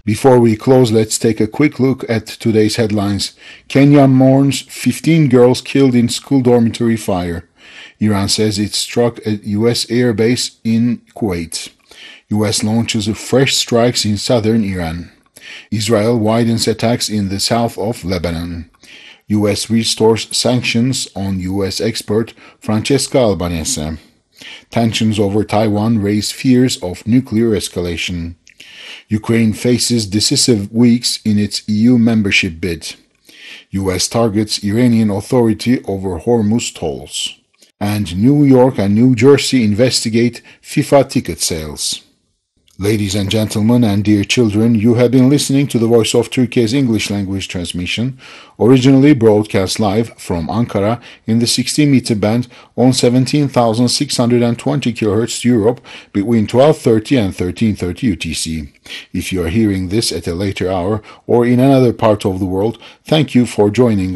Before we close, let's take a quick look at today's headlines. Kenya mourns 15 girls killed in school dormitory fire. Iran says it struck a U.S. air base in Kuwait. U.S. launches fresh strikes in southern Iran. Israel widens attacks in the south of Lebanon. U.S. restores sanctions on U.S. expert Francesca Albanese. Tensions over Taiwan raise fears of nuclear escalation. Ukraine faces decisive weeks in its EU membership bid. U.S. targets Iranian authority over Hormuz tolls. And New York and New Jersey investigate FIFA ticket sales. Ladies and gentlemen and dear children, you have been listening to the Voice of Turkey's English language transmission, originally broadcast live from Ankara in the 60-meter band on 17,620 kHz Europe between 12:30 and 13:30 UTC. If you are hearing this at a later hour or in another part of the world, thank you for joining